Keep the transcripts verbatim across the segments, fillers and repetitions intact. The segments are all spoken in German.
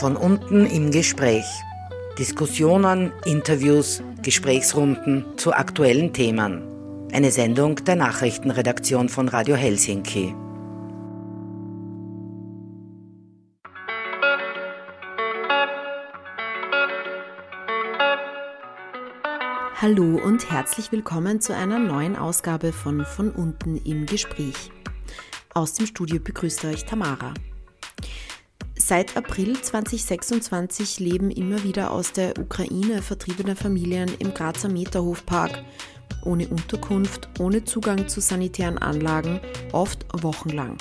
Von unten im Gespräch. Diskussionen, Interviews, Gesprächsrunden zu aktuellen Themen. Eine Sendung der Nachrichtenredaktion von Radio Helsinki. Hallo und herzlich willkommen zu einer neuen Ausgabe von Von unten im Gespräch. Aus dem Studio begrüßt euch Tamara. Seit April zweitausendsechsundzwanzig leben immer wieder aus der Ukraine vertriebene Familien im Grazer Meterhofpark, ohne Unterkunft, ohne Zugang zu sanitären Anlagen, oft wochenlang.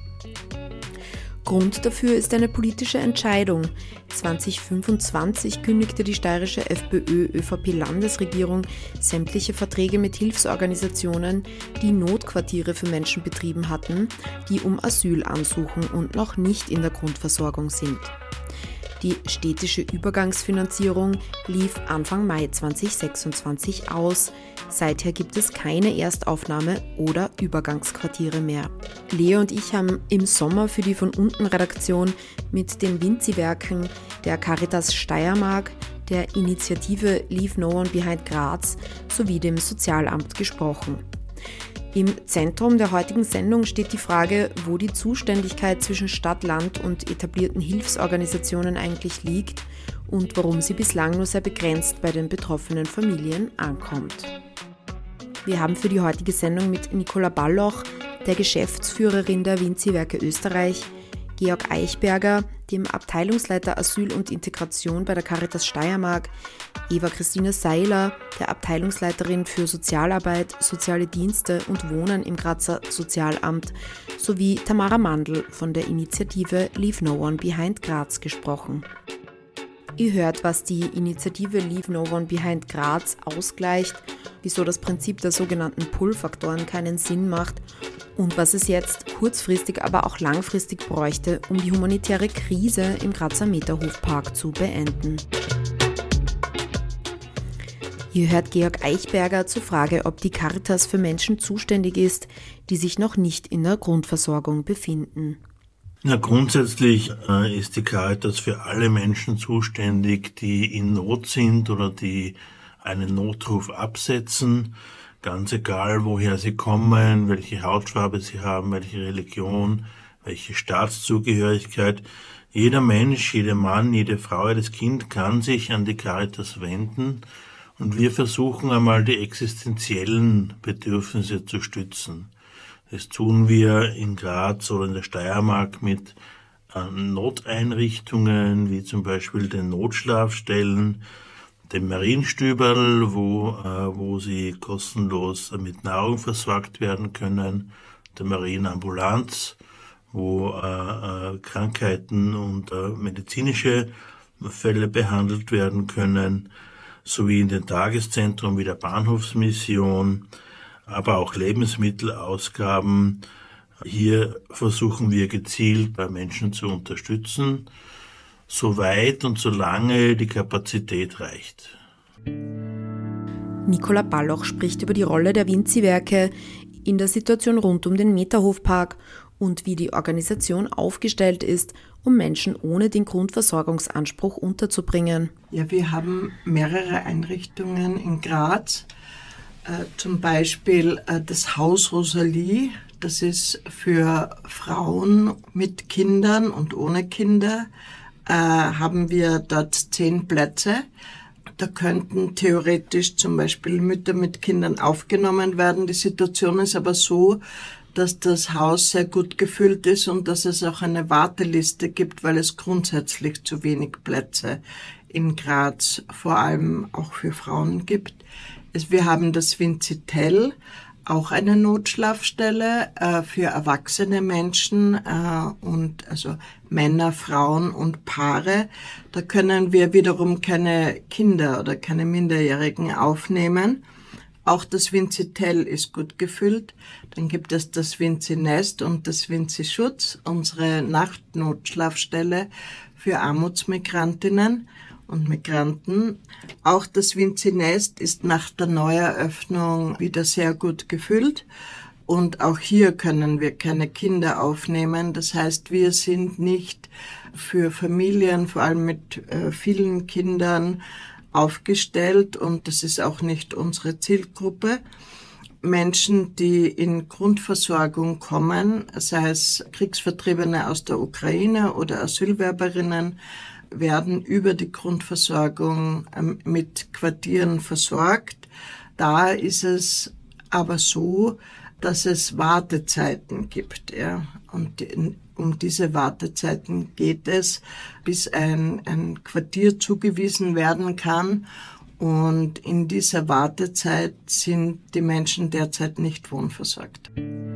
Grund dafür ist eine politische Entscheidung. zweitausendfünfundzwanzig kündigte die steirische FPÖ-ÖVP-Landesregierung sämtliche Verträge mit Hilfsorganisationen, die Notquartiere für Menschen betrieben hatten, die um Asyl ansuchen und noch nicht in der Grundversorgung sind. Die städtische Übergangsfinanzierung lief Anfang Mai zweitausendsechsundzwanzig aus. Seither gibt es keine Erstaufnahme- oder Übergangsquartiere mehr. Lea und ich haben im Sommer für die Von unten Redaktion mit den Vinci-Werken, der Caritas Steiermark, der Initiative Leave No One Behind Graz sowie dem Sozialamt gesprochen. Im Zentrum der heutigen Sendung steht die Frage, wo die Zuständigkeit zwischen Stadt, Land und etablierten Hilfsorganisationen eigentlich liegt und warum sie bislang nur sehr begrenzt bei den betroffenen Familien ankommt. Wir haben für die heutige Sendung mit Nicola Balloch, der Geschäftsführerin der Vinci-Werke Österreich, Georg Eichberger, dem Abteilungsleiter Asyl und Integration bei der Caritas Steiermark, Eva-Christine Seiler, der Abteilungsleiterin für Sozialarbeit, soziale Dienste und Wohnen im Grazer Sozialamt, sowie Tamara Mandl von der Initiative Leave No One Behind Graz gesprochen. Ihr hört, was die Initiative Leave No One Behind Graz ausgleicht, wieso das Prinzip der sogenannten Pull-Faktoren keinen Sinn macht und was es jetzt kurzfristig, aber auch langfristig bräuchte, um die humanitäre Krise im Grazer Meterhofpark zu beenden. Ihr hört Georg Eichberger zur Frage, ob die Caritas für Menschen zuständig ist, die sich noch nicht in der Grundversorgung befinden. Ja, grundsätzlich äh, ist die Caritas für alle Menschen zuständig, die in Not sind oder die einen Notruf absetzen. Ganz egal, woher sie kommen, welche Hautfarbe sie haben, welche Religion, welche Staatszugehörigkeit. Jeder Mensch, jeder Mann, jede Frau, jedes Kind kann sich an die Caritas wenden. Und wir versuchen einmal die existenziellen Bedürfnisse zu stützen. Das tun wir in Graz oder in der Steiermark mit äh, Noteinrichtungen, wie zum Beispiel den Notschlafstellen, dem Marienstüberl, wo, äh, wo sie kostenlos mit Nahrung versorgt werden können, der Marienambulanz, wo äh, äh, Krankheiten und äh, medizinische Fälle behandelt werden können, sowie in den Tageszentren wie der Bahnhofsmission, aber auch Lebensmittelausgaben. Hier versuchen wir gezielt bei Menschen zu unterstützen, soweit und solange die Kapazität reicht. Nicola Balloch spricht über die Rolle der Vinci-Werke in der Situation rund um den Meterhofpark und wie die Organisation aufgestellt ist, um Menschen ohne den Grundversorgungsanspruch unterzubringen. Ja, wir haben mehrere Einrichtungen in Graz, äh, zum Beispiel äh, das Haus Rosalie, das ist für Frauen mit Kindern und ohne Kinder, äh, haben wir dort zehn Plätze. Da könnten theoretisch zum Beispiel Mütter mit Kindern aufgenommen werden. Die Situation ist aber so, dass das Haus sehr gut gefüllt ist und dass es auch eine Warteliste gibt, weil es grundsätzlich zu wenig Plätze in Graz, vor allem auch für Frauen gibt. Wir haben das Vinci-Tell, auch eine Notschlafstelle äh, für erwachsene Menschen äh, und also Männer, Frauen und Paare. Da können wir wiederum keine Kinder oder keine Minderjährigen aufnehmen. Auch das Vinci-Tell ist gut gefüllt. Dann gibt es das Vinci-Nest und das Vinci-Schutz, unsere Nachtnotschlafstelle für Armutsmigrantinnen und Migranten. Auch das Vinci-Nest ist nach der Neueröffnung wieder sehr gut gefüllt. Und auch hier können wir keine Kinder aufnehmen. Das heißt, wir sind nicht für Familien, vor allem mit äh, vielen Kindern, aufgestellt. Und das ist auch nicht unsere Zielgruppe. Menschen, die in Grundversorgung kommen, sei es Kriegsvertriebene aus der Ukraine oder Asylwerberinnen, werden über die Grundversorgung ähm, mit Quartieren versorgt. Da ist es aber so, dass es Wartezeiten gibt, ja. Und die, um diese Wartezeiten geht es, bis ein, ein Quartier zugewiesen werden kann. Und in dieser Wartezeit sind die Menschen derzeit nicht wohnversorgt.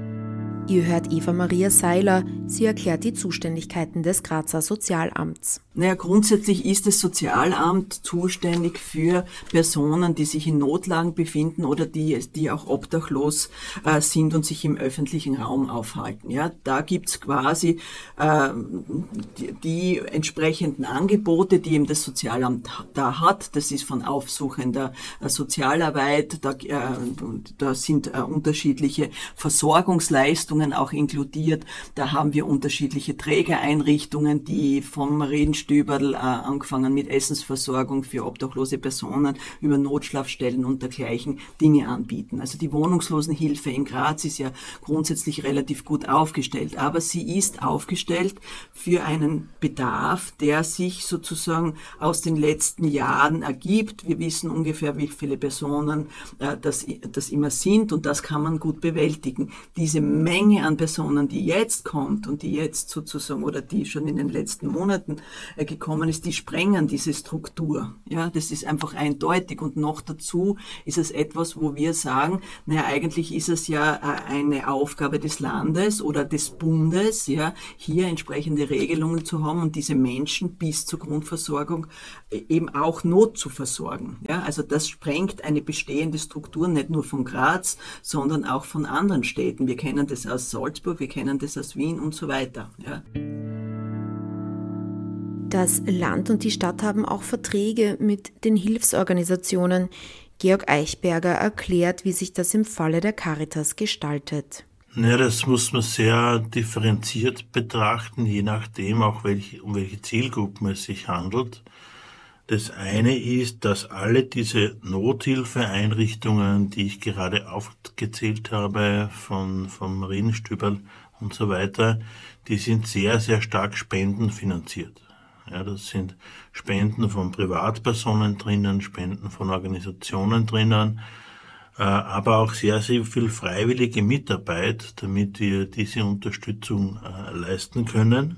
Ihr hört Eva Maria Seiler. Sie erklärt die Zuständigkeiten des Grazer Sozialamts. Naja, grundsätzlich ist das Sozialamt zuständig für Personen, die sich in Notlagen befinden oder die, die auch obdachlos äh, sind und sich im öffentlichen Raum aufhalten. Ja, da gibt's quasi äh, die, die entsprechenden Angebote, die eben das Sozialamt da hat. Das ist von aufsuchender äh, Sozialarbeit, da, äh, da sind äh, unterschiedliche Versorgungsleistungen auch inkludiert. Da haben wir unterschiedliche Trägereinrichtungen, die vom Marienstüberl äh, angefangen mit Essensversorgung für obdachlose Personen über Notschlafstellen und dergleichen Dinge anbieten. Also die Wohnungslosenhilfe in Graz ist ja grundsätzlich relativ gut aufgestellt, aber sie ist aufgestellt für einen Bedarf, der sich sozusagen aus den letzten Jahren ergibt. Wir wissen ungefähr, wie viele Personen äh, das, das immer sind und das kann man gut bewältigen. Diese Menge an Personen, die jetzt kommt und die jetzt sozusagen oder die schon in den letzten Monaten äh, gekommen ist, die sprengen diese Struktur. Ja, das ist einfach eindeutig und noch dazu ist es etwas, wo wir sagen, naja, eigentlich ist es ja äh, eine Aufgabe des Landes oder des Bundes, ja, hier entsprechende Regelungen zu haben und diese Menschen bis zur Grundversorgung äh, eben auch Not zu versorgen. Ja, also das sprengt eine bestehende Struktur nicht nur von Graz, sondern auch von anderen Städten. Wir kennen das aus Salzburg, wir kennen das aus Wien und so weiter. Ja. Das Land und die Stadt haben auch Verträge mit den Hilfsorganisationen. Georg Eichberger erklärt, wie sich das im Falle der Caritas gestaltet. Ja, das muss man sehr differenziert betrachten, je nachdem auch welche, um welche Zielgruppen es sich handelt. Das eine ist, dass alle diese Nothilfeeinrichtungen, die ich gerade aufgezählt habe, von, von Marienstüberl und so weiter, die sind sehr, sehr stark spendenfinanziert. Ja, das sind Spenden von Privatpersonen drinnen, Spenden von Organisationen drinnen, äh, aber auch sehr, sehr viel freiwillige Mitarbeit, damit wir diese Unterstützung äh, leisten können.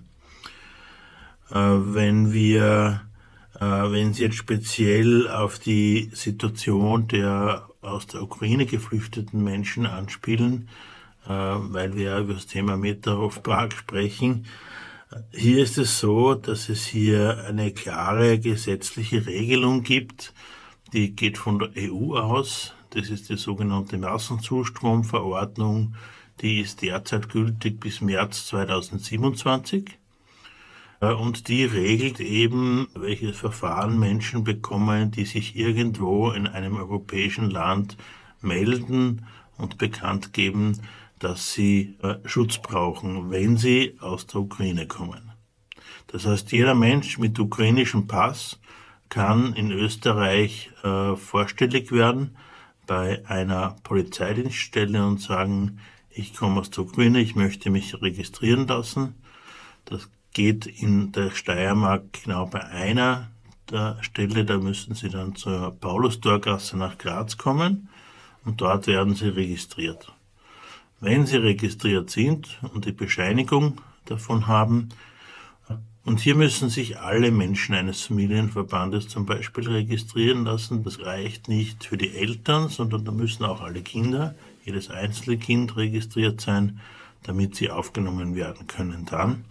Äh, wenn wir Wenn Sie jetzt speziell auf die Situation der aus der Ukraine geflüchteten Menschen anspielen, weil wir ja über das Thema Meterhof Prag sprechen, hier ist es so, dass es hier eine klare gesetzliche Regelung gibt, die geht von der E U aus. Das ist die sogenannte Massenzustromverordnung, die ist derzeit gültig bis März zweitausendsiebenundzwanzig. Und die regelt eben, welche Verfahren Menschen bekommen, die sich irgendwo in einem europäischen Land melden und bekannt geben, dass sie Schutz brauchen, wenn sie aus der Ukraine kommen. Das heißt, jeder Mensch mit ukrainischem Pass kann in Österreich äh, vorstellig werden bei einer Polizeidienststelle und sagen, ich komme aus der Ukraine, ich möchte mich registrieren lassen. Das geht in der Steiermark genau bei einer der Stelle, da müssen Sie dann zur Paulustorgasse nach Graz kommen und dort werden Sie registriert. Wenn Sie registriert sind und die Bescheinigung davon haben, und hier müssen sich alle Menschen eines Familienverbandes zum Beispiel registrieren lassen, das reicht nicht für die Eltern, sondern da müssen auch alle Kinder, jedes einzelne Kind registriert sein, damit sie aufgenommen werden können dann.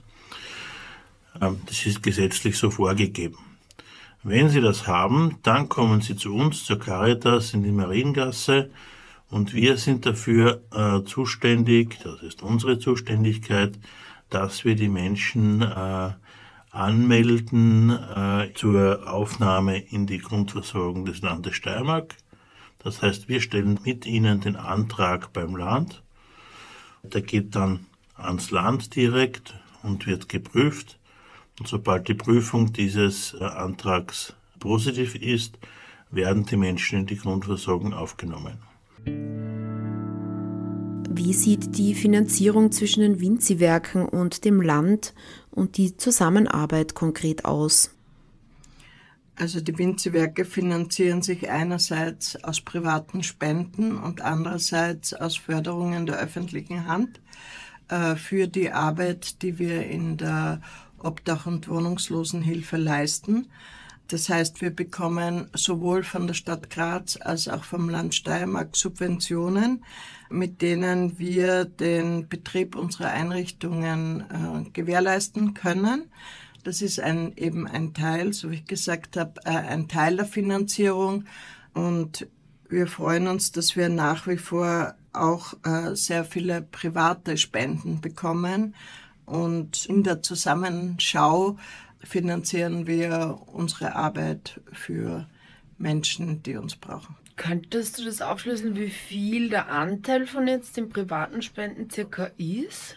Das ist gesetzlich so vorgegeben. Wenn Sie das haben, dann kommen Sie zu uns, zur Caritas in die Mariengasse und wir sind dafür äh, zuständig, das ist unsere Zuständigkeit, dass wir die Menschen äh, anmelden äh, zur Aufnahme in die Grundversorgung des Landes Steiermark. Das heißt, wir stellen mit Ihnen den Antrag beim Land Der geht dann ans Land direkt und wird geprüft. Und sobald die Prüfung dieses Antrags positiv ist, werden die Menschen in die Grundversorgung aufgenommen. Wie sieht die Finanzierung zwischen den Vinzi-Werken und dem Land und die Zusammenarbeit konkret aus? Also die Vinzi-Werke finanzieren sich einerseits aus privaten Spenden und andererseits aus Förderungen der öffentlichen Hand äh, für die Arbeit, die wir in der Obdach- und Wohnungslosenhilfe leisten. Das heißt, wir bekommen sowohl von der Stadt Graz als auch vom Land Steiermark Subventionen, mit denen wir den Betrieb unserer Einrichtungen äh, gewährleisten können. Das ist ein, eben ein Teil, so wie ich gesagt habe, äh, ein Teil der Finanzierung. Und wir freuen uns, dass wir nach wie vor auch äh, sehr viele private Spenden bekommen. Und in der Zusammenschau finanzieren wir unsere Arbeit für Menschen, die uns brauchen. Könntest du das aufschlüsseln, wie viel der Anteil von jetzt den privaten Spenden circa ist?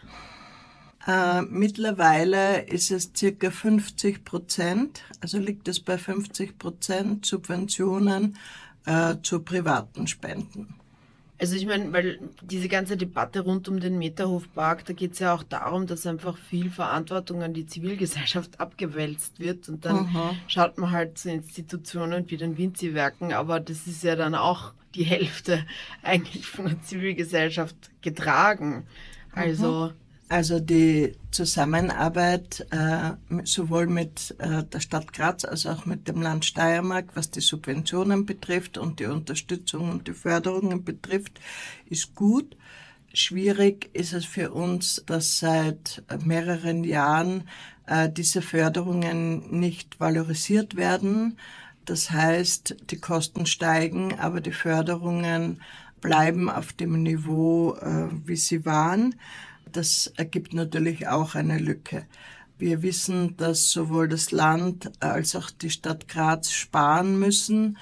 Äh, mittlerweile ist es circa fünfzig Prozent, also liegt es bei fünfzig Prozent Subventionen äh, zu privaten Spenden. Also ich meine, weil diese ganze Debatte rund um den Meterhofpark, da geht es ja auch darum, dass einfach viel Verantwortung an die Zivilgesellschaft abgewälzt wird und dann mhm. schaut man halt zu Institutionen wie den Vinzi-Werken, aber das ist ja dann auch die Hälfte eigentlich von der Zivilgesellschaft getragen. Also... Mhm. Also die Zusammenarbeit äh, sowohl mit äh, der Stadt Graz als auch mit dem Land Steiermark, was die Subventionen betrifft und die Unterstützung und die Förderungen betrifft, ist gut. Schwierig ist es für uns, dass seit mehreren Jahren äh, diese Förderungen nicht valorisiert werden. Das heißt, die Kosten steigen, aber die Förderungen bleiben auf dem Niveau, äh, wie sie waren. Das ergibt natürlich auch eine Lücke. Wir wissen, dass sowohl das Land als auch die Stadt Graz sparen müssen.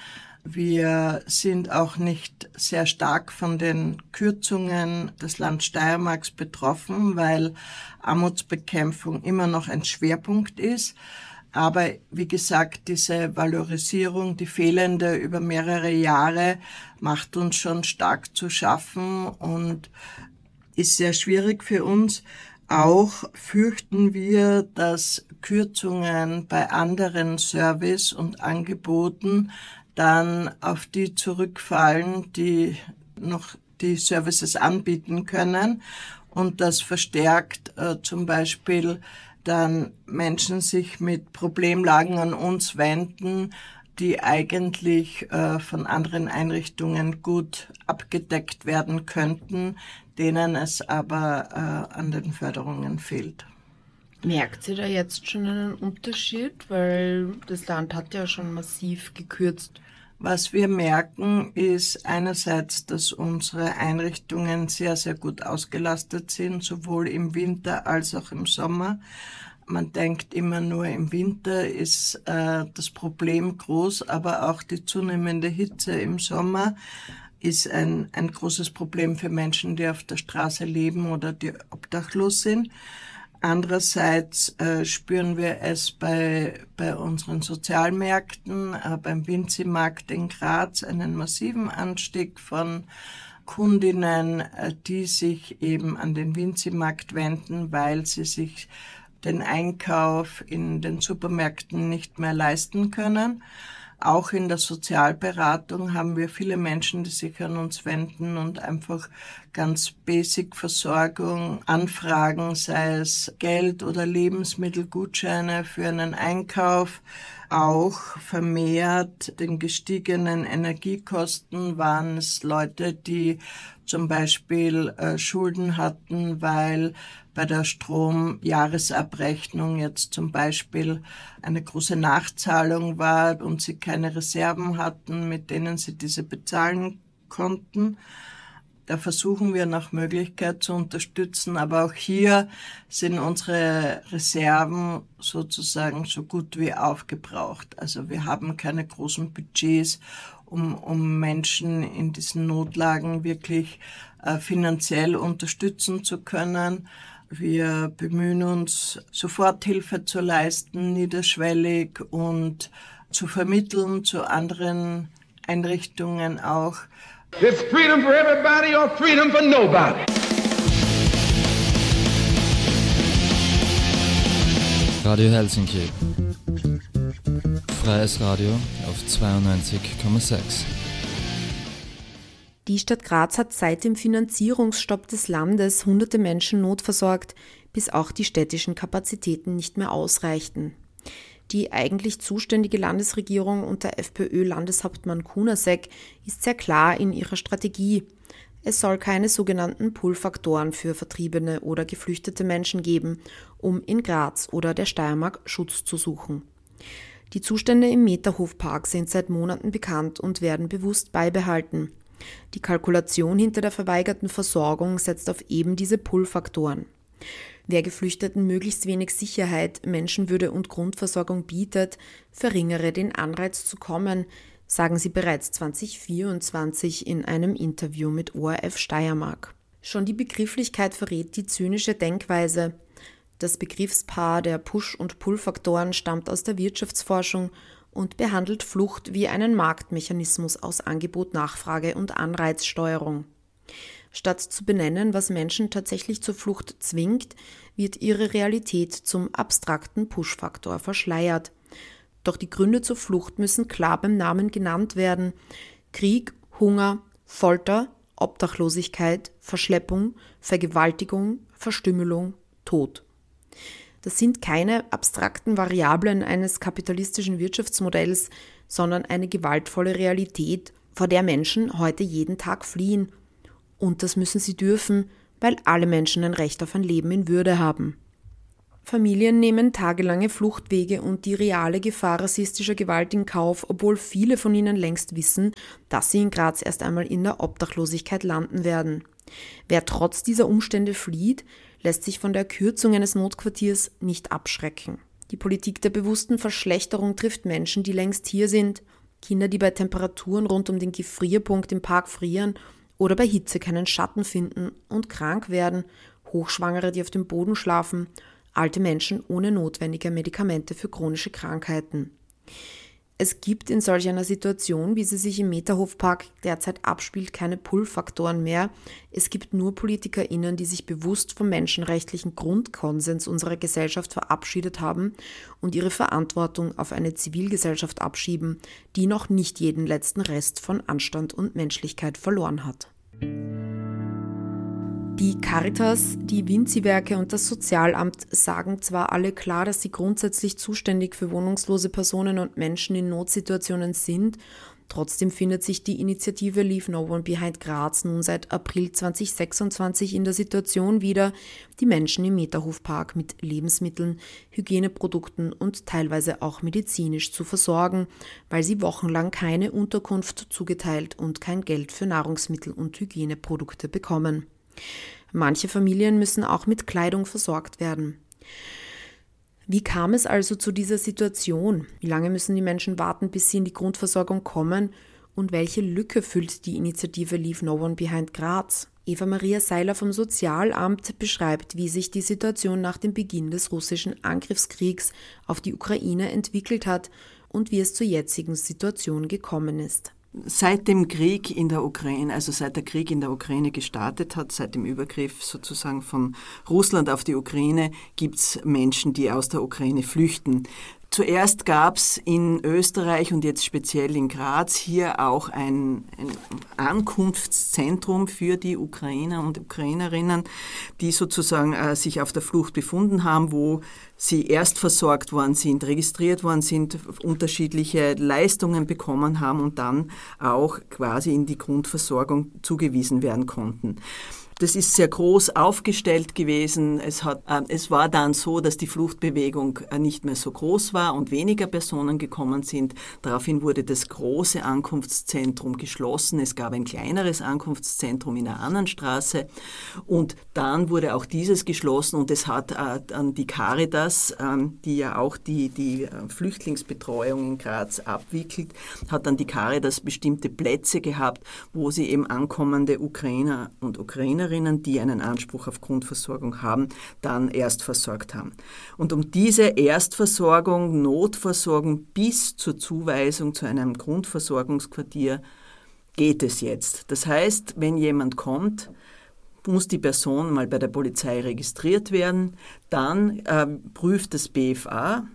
Wir sind auch nicht sehr stark von den Kürzungen des Land Steiermarks betroffen, weil Armutsbekämpfung immer noch ein Schwerpunkt ist. Aber wie gesagt, diese Valorisierung, die fehlende über mehrere Jahre, macht uns schon stark zu schaffen und ist sehr schwierig für uns. Auch fürchten wir, dass Kürzungen bei anderen Service und Angeboten dann auf die zurückfallen, die noch die Services anbieten können und das verstärkt äh, zum Beispiel dann Menschen sich mit Problemlagen an uns wenden, die eigentlich äh, von anderen Einrichtungen gut abgedeckt werden könnten, denen es aber äh, an den Förderungen fehlt. Merkt ihr da jetzt schon einen Unterschied? Weil das Land hat ja schon massiv gekürzt. Was wir merken, ist einerseits, dass unsere Einrichtungen sehr, sehr gut ausgelastet sind, sowohl im Winter als auch im Sommer. Man denkt immer nur, im Winter ist äh, das Problem groß, aber auch die zunehmende Hitze im Sommer ist ein, ein großes Problem für Menschen, die auf der Straße leben oder die obdachlos sind. Andererseits äh, spüren wir es bei, bei unseren Sozialmärkten, äh, beim Vinzi-Markt in Graz, einen massiven Anstieg von Kundinnen, äh, die sich eben an den Vinzi-Markt wenden, weil sie sich den Einkauf in den Supermärkten nicht mehr leisten können. Auch in der Sozialberatung haben wir viele Menschen, die sich an uns wenden und einfach ganz basic Versorgung anfragen, sei es Geld oder Lebensmittelgutscheine für einen Einkauf. Auch vermehrt den gestiegenen Energiekosten waren es Leute, die zum Beispiel äh, Schulden hatten, weil bei der Stromjahresabrechnung jetzt zum Beispiel eine große Nachzahlung war und sie keine Reserven hatten, mit denen sie diese bezahlen konnten. Da versuchen wir nach Möglichkeit zu unterstützen, aber auch hier sind unsere Reserven sozusagen so gut wie aufgebraucht. Also wir haben keine großen Budgets, um, um Menschen in diesen Notlagen wirklich äh, finanziell unterstützen zu können. Wir bemühen uns, Soforthilfe zu leisten, niederschwellig und zu vermitteln zu anderen Einrichtungen auch. There's freedom for everybody or freedom for nobody. Radio Helsinki. Freies Radio auf zweiundneunzig Komma sechs. Die Stadt Graz hat seit dem Finanzierungsstopp des Landes hunderte Menschen notversorgt, bis auch die städtischen Kapazitäten nicht mehr ausreichten. Die eigentlich zuständige Landesregierung unter FPÖ-Landeshauptmann Kunasek ist sehr klar in ihrer Strategie. Es soll keine sogenannten Pull-Faktoren für vertriebene oder geflüchtete Menschen geben, um in Graz oder der Steiermark Schutz zu suchen. Die Zustände im Meterhofpark sind seit Monaten bekannt und werden bewusst beibehalten. Die Kalkulation hinter der verweigerten Versorgung setzt auf eben diese Pull-Faktoren. Wer Geflüchteten möglichst wenig Sicherheit, Menschenwürde und Grundversorgung bietet, verringere den Anreiz zu kommen, sagen sie bereits zwanzig vierundzwanzig in einem Interview mit O R F Steiermark. Schon die Begrifflichkeit verrät die zynische Denkweise. Das Begriffspaar der Push- und Pull-Faktoren stammt aus der Wirtschaftsforschung und behandelt Flucht wie einen Marktmechanismus aus Angebot, Nachfrage und Anreizsteuerung. Statt zu benennen, was Menschen tatsächlich zur Flucht zwingt, wird ihre Realität zum abstrakten Push-Faktor verschleiert. Doch die Gründe zur Flucht müssen klar beim Namen genannt werden. Krieg, Hunger, Folter, Obdachlosigkeit, Verschleppung, Vergewaltigung, Verstümmelung, Tod. Das sind keine abstrakten Variablen eines kapitalistischen Wirtschaftsmodells, sondern eine gewaltvolle Realität, vor der Menschen heute jeden Tag fliehen. Und das müssen sie dürfen, weil alle Menschen ein Recht auf ein Leben in Würde haben. Familien nehmen tagelange Fluchtwege und die reale Gefahr rassistischer Gewalt in Kauf, obwohl viele von ihnen längst wissen, dass sie in Graz erst einmal in der Obdachlosigkeit landen werden. Wer trotz dieser Umstände flieht, lässt sich von der Kürzung eines Notquartiers nicht abschrecken. Die Politik der bewussten Verschlechterung trifft Menschen, die längst hier sind, Kinder, die bei Temperaturen rund um den Gefrierpunkt im Park frieren oder bei Hitze keinen Schatten finden und krank werden, Hochschwangere, die auf dem Boden schlafen, alte Menschen ohne notwendige Medikamente für chronische Krankheiten. Es gibt in solch einer Situation, wie sie sich im Meterhofpark derzeit abspielt, keine Pull-Faktoren mehr. Es gibt nur PolitikerInnen, die sich bewusst vom menschenrechtlichen Grundkonsens unserer Gesellschaft verabschiedet haben und ihre Verantwortung auf eine Zivilgesellschaft abschieben, die noch nicht jeden letzten Rest von Anstand und Menschlichkeit verloren hat. Die Caritas, die Vinzi-Werke und das Sozialamt sagen zwar alle klar, dass sie grundsätzlich zuständig für wohnungslose Personen und Menschen in Notsituationen sind, trotzdem findet sich die Initiative Leave No One Behind Graz nun seit April zweitausendsechsundzwanzig in der Situation wieder, die Menschen im Meterhofpark mit Lebensmitteln, Hygieneprodukten und teilweise auch medizinisch zu versorgen, weil sie wochenlang keine Unterkunft zugeteilt und kein Geld für Nahrungsmittel und Hygieneprodukte bekommen. Manche Familien müssen auch mit Kleidung versorgt werden. Wie kam es also zu dieser Situation? Wie lange müssen die Menschen warten, bis sie in die Grundversorgung kommen? Und welche Lücke füllt die Initiative Leave No One Behind Graz? Eva Maria Seiler vom Sozialamt beschreibt, wie sich die Situation nach dem Beginn des russischen Angriffskriegs auf die Ukraine entwickelt hat und wie es zur jetzigen Situation gekommen ist. Seit dem Krieg in der Ukraine, also seit der Krieg in der Ukraine gestartet hat, seit dem Übergriff sozusagen von Russland auf die Ukraine, gibt es Menschen, die aus der Ukraine flüchten. Zuerst gab es in Österreich und jetzt speziell in Graz hier auch ein, ein Ankunftszentrum für die Ukrainer und Ukrainerinnen, die sozusagen äh, sich auf der Flucht befunden haben, wo sie erst versorgt worden sind, registriert worden sind, unterschiedliche Leistungen bekommen haben und dann auch quasi in die Grundversorgung zugewiesen werden konnten. Das ist sehr groß aufgestellt gewesen. Es, hat, äh, es war dann so, dass die Fluchtbewegung äh, nicht mehr so groß war und weniger Personen gekommen sind. Daraufhin wurde das große Ankunftszentrum geschlossen. Es gab ein kleineres Ankunftszentrum in einer anderen Straße und dann wurde auch dieses geschlossen und es hat äh, an die Caritas, äh, die ja auch die, die äh, Flüchtlingsbetreuung in Graz abwickelt, hat dann die Caritas bestimmte Plätze gehabt, wo sie eben ankommende Ukrainer und Ukrainerinnen, die einen Anspruch auf Grundversorgung haben, dann erst versorgt haben. Und um diese Erstversorgung, Notversorgung bis zur Zuweisung zu einem Grundversorgungsquartier geht es jetzt. Das heißt, wenn jemand kommt, muss die Person mal bei der Polizei registriert werden, dann äh, prüft das B F A,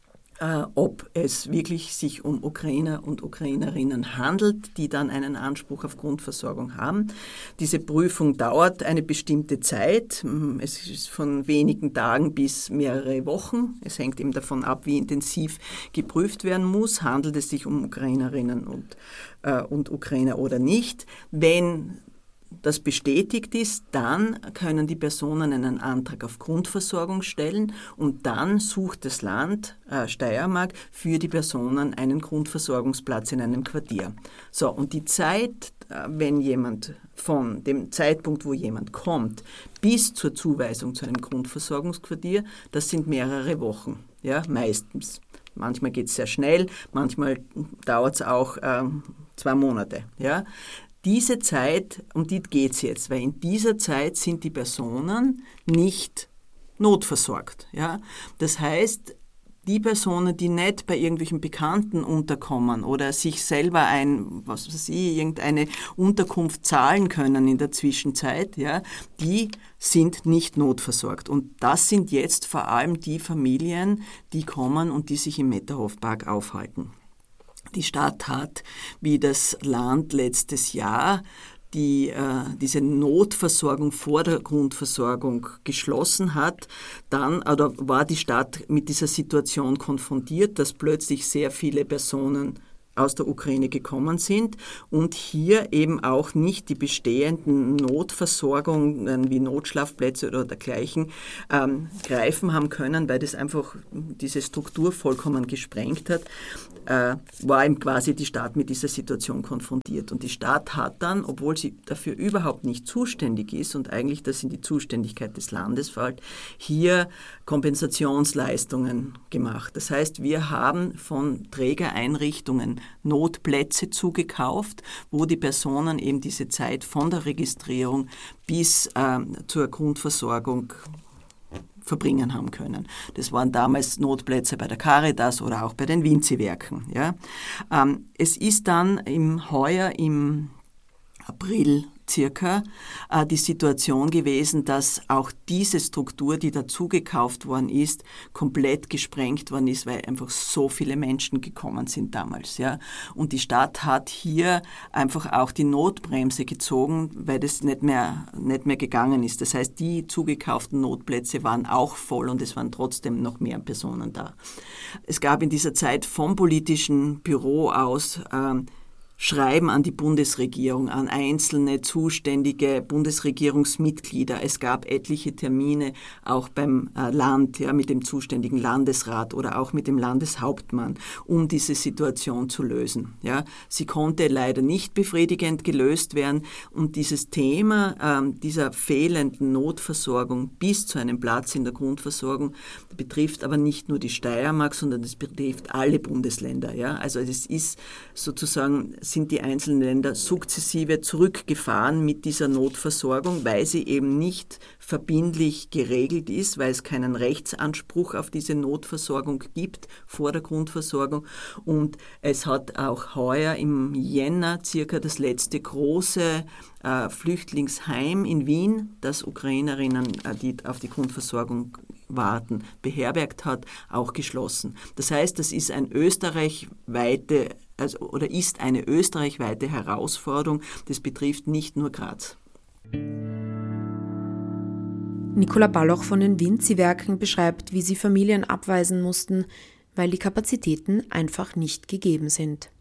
Äh, ob es wirklich sich um Ukrainer und Ukrainerinnen handelt, die dann einen Anspruch auf Grundversorgung haben. Diese Prüfung dauert eine bestimmte Zeit. Es ist von wenigen Tagen bis mehrere Wochen. Es hängt eben davon ab, wie intensiv geprüft werden muss. Handelt es sich um Ukrainerinnen und, äh, und Ukrainer oder nicht? Wenn das bestätigt ist, dann können die Personen einen Antrag auf Grundversorgung stellen und dann sucht das Land äh, Steiermark für die Personen einen Grundversorgungsplatz in einem Quartier. So, und die Zeit, äh, wenn jemand von dem Zeitpunkt, wo jemand kommt, bis zur Zuweisung zu einem Grundversorgungsquartier, das sind mehrere Wochen, ja, meistens. Manchmal geht es sehr schnell, manchmal dauert es auch äh, zwei Monate, ja. Diese Zeit, um die geht es jetzt, weil in dieser Zeit sind die Personen nicht notversorgt. Ja? Das heißt, die Personen, die nicht bei irgendwelchen Bekannten unterkommen oder sich selber ein, was weiß ich, irgendeine Unterkunft zahlen können in der Zwischenzeit, ja, die sind nicht notversorgt. Und das sind jetzt vor allem die Familien, die kommen und die sich im Metterhofpark aufhalten. Die Stadt hat, wie das Land letztes Jahr, die äh, diese Notversorgung vor der Grundversorgung geschlossen hat, dann oder war die Stadt mit dieser Situation konfrontiert, dass plötzlich sehr viele Personen aus der Ukraine gekommen sind und hier eben auch nicht die bestehenden Notversorgungen wie Notschlafplätze oder dergleichen ähm, greifen haben können, weil das einfach diese Struktur vollkommen gesprengt hat, äh, war eben quasi die Stadt mit dieser Situation konfrontiert. Und die Stadt hat dann, obwohl sie dafür überhaupt nicht zuständig ist und eigentlich das in die Zuständigkeit des Landes fällt, hier Kompensationsleistungen gemacht. Das heißt, wir haben von Trägereinrichtungen Notplätze zugekauft, wo die Personen eben diese Zeit von der Registrierung bis äh, zur Grundversorgung verbringen haben können. Das waren damals Notplätze bei der Caritas oder auch bei den Vinzi-Werken. Ja. Ähm, es ist dann im Heuer, im April circa, äh, die Situation gewesen, dass auch diese Struktur, die dazugekauft worden ist, komplett gesprengt worden ist, weil einfach so viele Menschen gekommen sind damals. Ja. Und die Stadt hat hier einfach auch die Notbremse gezogen, weil das nicht mehr, nicht mehr gegangen ist. Das heißt, die zugekauften Notplätze waren auch voll und es waren trotzdem noch mehr Personen da. Es gab in dieser Zeit vom politischen Büro aus ähm, Schreiben an die Bundesregierung, an einzelne zuständige Bundesregierungsmitglieder. Es gab etliche Termine auch beim äh, Land, ja, mit dem zuständigen Landesrat oder auch mit dem Landeshauptmann, um diese Situation zu lösen. Ja. Sie konnte leider nicht befriedigend gelöst werden und dieses Thema ähm, dieser fehlenden Notversorgung bis zu einem Platz in der Grundversorgung betrifft aber nicht nur die Steiermark, sondern es betrifft alle Bundesländer. Ja. Also es ist sozusagen sind die einzelnen Länder sukzessive zurückgefahren mit dieser Notversorgung, weil sie eben nicht verbindlich geregelt ist, weil es keinen Rechtsanspruch auf diese Notversorgung gibt vor der Grundversorgung. Und es hat auch heuer im Jänner circa das letzte große äh, Flüchtlingsheim in Wien, das Ukrainerinnen, äh, die auf die Grundversorgung warten, beherbergt hat, auch geschlossen. Das heißt, das ist ein österreichweite, also, oder ist eine österreichweite Herausforderung. Das betrifft nicht nur Graz. Nicola Balloch von den Vinzi-Werken beschreibt, wie sie Familien abweisen mussten, weil die Kapazitäten einfach nicht gegeben sind.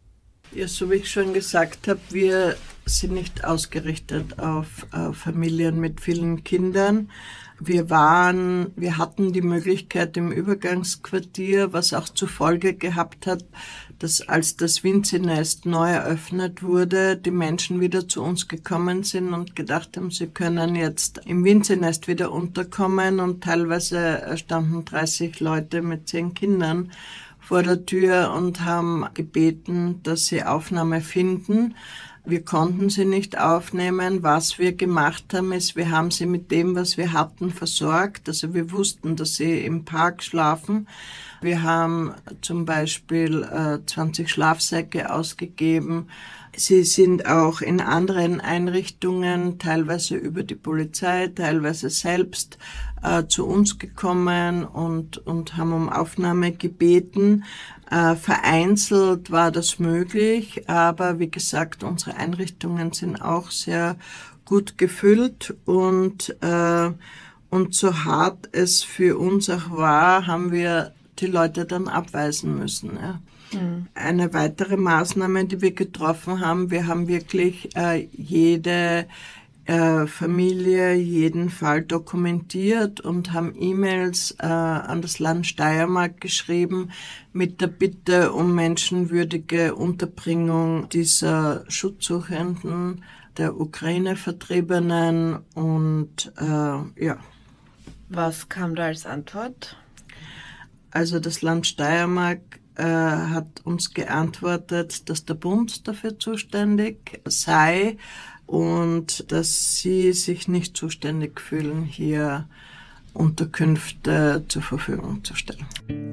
Ja, so wie ich schon gesagt habe, wir sind nicht ausgerichtet auf äh, Familien mit vielen Kindern. Wir waren, wir hatten die Möglichkeit im Übergangsquartier, was auch zur Folge gehabt hat, dass als das Vinzi-Nest neu eröffnet wurde, die Menschen wieder zu uns gekommen sind und gedacht haben, sie können jetzt im Vinzi-Nest wieder unterkommen, und teilweise standen dreißig Leute mit zehn Kindern vor der Tür und haben gebeten, dass sie Aufnahme finden. Wir konnten sie nicht aufnehmen. Was wir gemacht haben, ist, wir haben sie mit dem, was wir hatten, versorgt. Also wir wussten, dass sie im Park schlafen. Wir haben zum Beispiel äh, zwanzig Schlafsäcke ausgegeben. Sie sind auch in anderen Einrichtungen, teilweise über die Polizei, teilweise selbst äh, zu uns gekommen und, und haben um Aufnahme gebeten. Äh, vereinzelt war das möglich, aber wie gesagt, unsere Einrichtungen sind auch sehr gut gefüllt, und, äh, und so hart es für uns auch war, haben wir die Leute dann abweisen müssen. Ja. Mhm. Eine weitere Maßnahme, die wir getroffen haben, wir haben wirklich äh, jede äh, Familie, jeden Fall dokumentiert und haben E-Mails äh, an das Land Steiermark geschrieben mit der Bitte um menschenwürdige Unterbringung dieser Schutzsuchenden, der Ukraine-Vertriebenen, und äh, ja. Was kam da als Antwort? Also das Land Steiermark äh, hat uns geantwortet, dass der Bund dafür zuständig sei und dass sie sich nicht zuständig fühlen, hier Unterkünfte zur Verfügung zu stellen.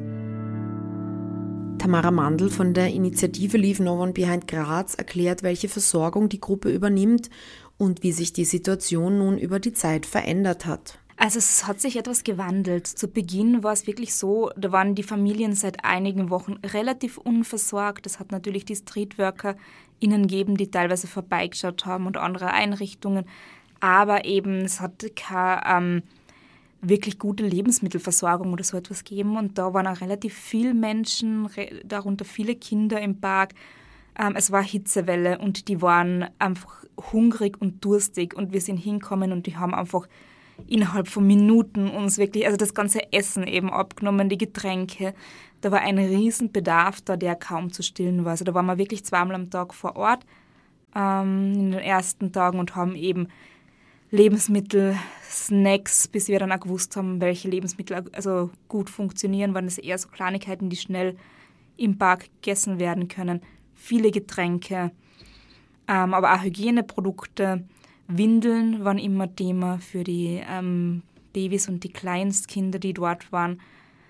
Tamara Mandl von der Initiative Leave No One Behind Graz erklärt, welche Versorgung die Gruppe übernimmt und wie sich die Situation nun über die Zeit verändert hat. Also es hat sich etwas gewandelt. Zu Beginn war es wirklich so, da waren die Familien seit einigen Wochen relativ unversorgt. Es hat natürlich die StreetworkerInnen gegeben, die teilweise vorbeigeschaut haben, und andere Einrichtungen. Aber eben, es hat keine ähm, wirklich gute Lebensmittelversorgung oder so etwas gegeben. Und da waren auch relativ viele Menschen, re- darunter viele Kinder im Park. Ähm, es war Hitzewelle und die waren einfach hungrig und durstig. Und wir sind hingekommen und die haben einfach innerhalb von Minuten uns wirklich, also das ganze Essen eben abgenommen, die Getränke. Da war ein Riesenbedarf da, der kaum zu stillen war. Also da waren wir wirklich zweimal am Tag vor Ort ähm, in den ersten Tagen und haben eben Lebensmittel, Snacks, bis wir dann auch gewusst haben, welche Lebensmittel also gut funktionieren, waren es eher so Kleinigkeiten, die schnell im Park gegessen werden können. Viele Getränke, ähm, aber auch Hygieneprodukte. Windeln waren immer Thema für die ähm, Babys und die Kleinstkinder, die dort waren.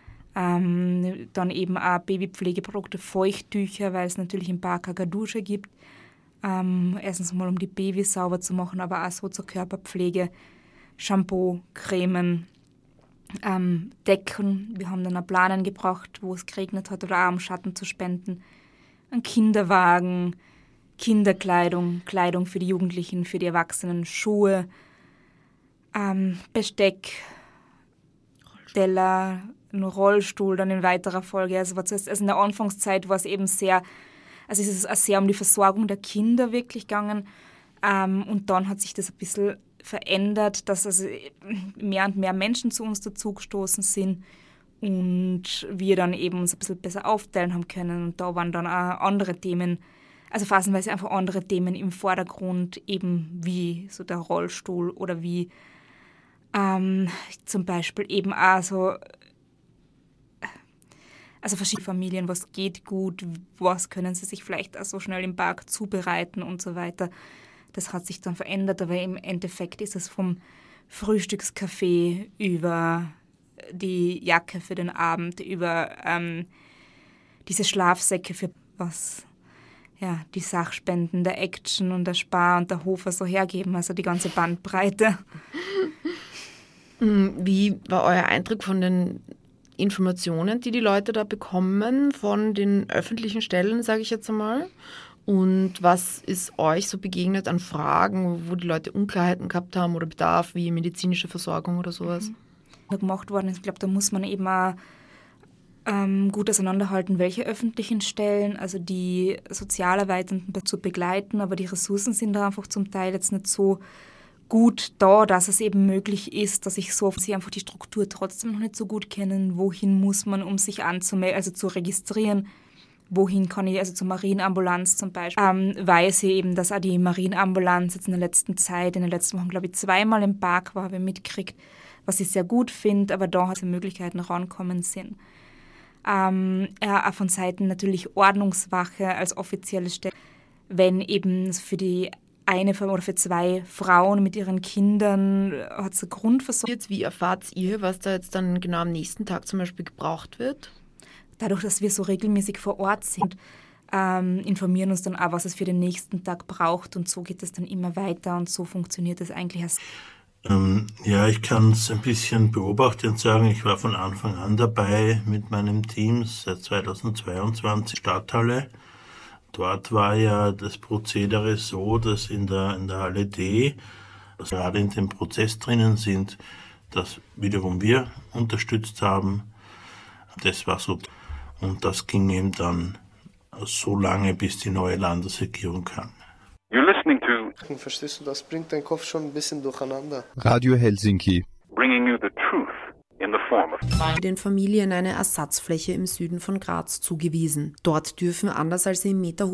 Ähm, dann eben auch Babypflegeprodukte, Feuchttücher, weil es natürlich im Park keine Dusche gibt. Ähm, erstens mal, um die Babys sauber zu machen, aber auch so zur Körperpflege. Shampoo, Cremen, ähm, Decken. Wir haben dann auch Planen gebraucht, wo es geregnet hat, oder auch um Schatten zu spenden. Ein Kinderwagen, Kinderkleidung, Kleidung für die Jugendlichen, für die Erwachsenen, Schuhe, ähm, Besteck, Teller, ein Rollstuhl dann in weiterer Folge. Also, war zuerst, also in der Anfangszeit war es eben sehr, also es ist auch sehr um die Versorgung der Kinder wirklich gegangen. Ähm, und dann hat sich das ein bisschen verändert, dass also mehr und mehr Menschen zu uns dazugestoßen sind und wir dann eben uns ein bisschen besser aufteilen haben können. Und da waren dann auch andere Themen, also phasenweise einfach andere Themen im Vordergrund, eben wie so der Rollstuhl oder wie ähm, zum Beispiel eben auch so, also verschiedene Familien, was geht gut, was können sie sich vielleicht auch so schnell im Park zubereiten und so weiter. Das hat sich dann verändert, aber im Endeffekt ist es vom Frühstückskaffee über die Jacke für den Abend, über ähm, diese Schlafsäcke für was ja, die Sachspenden der Action und der Spar und der Hofer so hergeben, also die ganze Bandbreite. Wie war euer Eindruck von den Informationen, die die Leute da bekommen von den öffentlichen Stellen, sage ich jetzt einmal? Und was ist euch so begegnet an Fragen, wo die Leute Unklarheiten gehabt haben oder Bedarf, wie medizinische Versorgung oder sowas? Da gemacht worden ist, ich glaube, da muss man eben auch ähm, gut auseinanderhalten, welche öffentlichen Stellen, also die Sozialarbeitenden dazu begleiten, aber die Ressourcen sind da einfach zum Teil jetzt nicht so gut da, dass es eben möglich ist, dass ich so, sie einfach die Struktur trotzdem noch nicht so gut kennen, wohin muss man, um sich anzumelden, also zu registrieren, wohin kann ich, also zur Marienambulanz zum Beispiel, ähm, weiß ich eben, dass auch die Marienambulanz jetzt in der letzten Zeit, in den letzten Wochen, glaube ich, zweimal im Park war, habe ich mitgekriegt, was ich sehr gut finde, aber da halt Möglichkeiten rankommen sind. Ähm, ja, auch von Seiten natürlich Ordnungswache als offizielle Stelle, wenn eben für die eine oder für zwei Frauen mit ihren Kindern hat es eine Grundversorgung. Wie erfahrt ihr, was da jetzt dann genau am nächsten Tag zum Beispiel gebraucht wird? Dadurch, dass wir so regelmäßig vor Ort sind, ähm, informieren uns dann auch, was es für den nächsten Tag braucht und so geht es dann immer weiter und so funktioniert es eigentlich erst. Ähm, ja, ich kann es ein bisschen beobachten und sagen, ich war von Anfang an dabei mit meinem Team seit zweitausendzweiundzwanzig Stadthalle. Dort war ja das Prozedere so, dass in der, in der Halle D, also gerade in dem Prozess drinnen sind, das wiederum wir unterstützt haben. Das war so. Und das ging eben dann so lange, bis die neue Landesregierung kam. You're listening to. Verstehst du, das bringt deinen Kopf schon ein bisschen durcheinander. Radio Helsinki. Bringing you the truth in the form of. Den Familien eine Ersatzfläche im Süden von Graz zugewiesen. Dort dürfen, anders als im Meterhof